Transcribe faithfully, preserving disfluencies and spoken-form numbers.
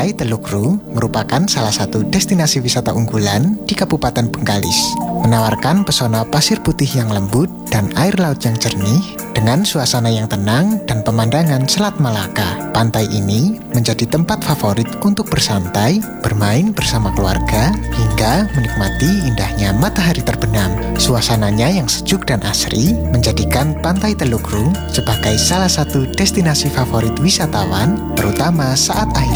Pantai Teluk-Ru merupakan salah satu destinasi wisata unggulan di Kabupaten Bengkalis, menawarkan pesona pasir putih yang lembut dan air laut yang jernih dengan suasana yang tenang dan pemandangan Selat Malaka. Pantai ini menjadi tempat favorit untuk bersantai, bermain bersama keluarga, hingga menikmati indahnya matahari terbenam. Suasananya yang sejuk dan asri menjadikan Pantai Teluk-Ru sebagai salah satu destinasi favorit wisatawan, terutama saat akhir